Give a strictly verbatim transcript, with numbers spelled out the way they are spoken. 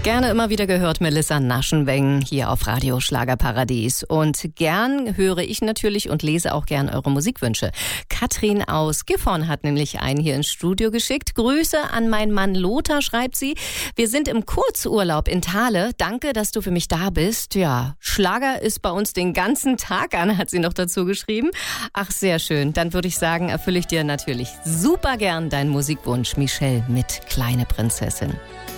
Gerne immer wieder gehört Melissa Naschenweng hier auf Radio Schlagerparadies. Und gern höre ich natürlich und lese auch gern eure Musikwünsche. Katrin aus Gifhorn hat nämlich einen hier ins Studio geschickt. Grüße an meinen Mann Lothar, schreibt sie. Wir sind im Kurzurlaub in Thale. Danke, dass du für mich da bist. Ja, Schlager ist bei uns den ganzen Tag an, hat sie noch dazu geschrieben. Ach, sehr schön. Dann würde ich sagen, erfülle ich dir natürlich super gern deinen Musikwunsch. Michelle mit Kleine Prinzessin.